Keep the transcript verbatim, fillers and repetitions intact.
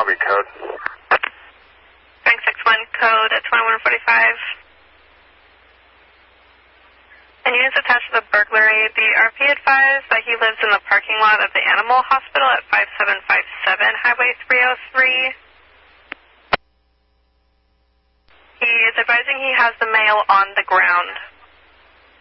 be code. Frank six one, code at twenty-one forty-five. And units attached to the burglary, the R P advised that he lives in the parking lot of the Animal Hospital at five seven five seven Highway three oh three. He is advising he has the mail on the ground.